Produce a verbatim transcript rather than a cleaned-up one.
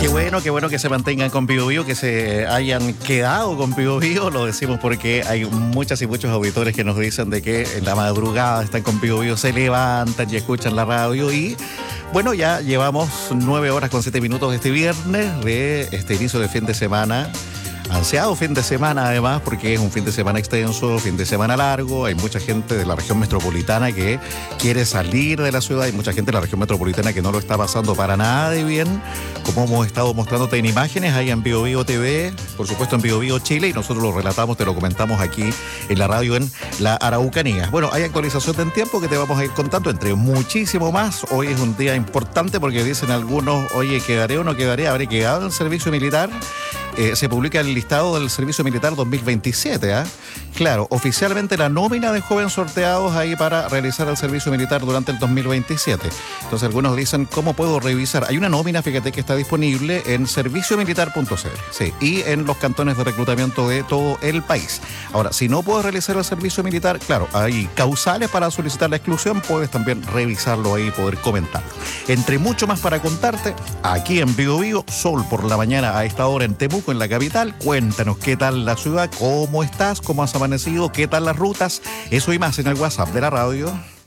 Qué bueno, qué bueno que se mantengan con Bio Bio, que se hayan quedado con Bio Bio. Lo decimos porque hay muchas y muchos auditores que nos dicen de que en la madrugada están con Bio Bio, se levantan y escuchan la radio. Y bueno, ya llevamos nueve horas con siete minutos de este viernes, de este inicio de fin de semana. Ansiado fin de semana además, porque es un fin de semana extenso, fin de semana largo. Hay mucha gente de la región metropolitana que quiere salir de la ciudad. Hay mucha gente de la región metropolitana que no lo está pasando para nada de bien, como hemos estado mostrándote en imágenes ahí en Bio Bio T V, por supuesto en Bio Bio Chile, y nosotros lo relatamos, te lo comentamos aquí en la radio en la Araucanía. Bueno, hay actualización en tiempo que te vamos a ir contando, entre muchísimo más. Hoy es un día importante porque dicen algunos, oye, ¿quedaré o no quedaré? ¿Habré quedado en el servicio militar? Eh, se publica el listado del Servicio Militar dos mil veintisiete, ¿ah? ¿eh? Claro, oficialmente la nómina de jóvenes sorteados ahí para realizar el servicio militar durante el dos mil veintisiete. Entonces algunos dicen, ¿cómo puedo revisar? Hay una nómina, fíjate, que está disponible en servicio militar punto c l, sí, y en los cantones de reclutamiento de todo el país. Ahora, si no puedes realizar el servicio militar, claro, hay causales para solicitar la exclusión, puedes también revisarlo ahí y poder comentarlo. Entre mucho más para contarte, aquí en Bio Bio, sol por la mañana a esta hora en Temuco, en la capital. Cuéntanos qué tal la ciudad, cómo estás, cómo has amanecido, qué tal las rutas, eso y más en el WhatsApp de la radio.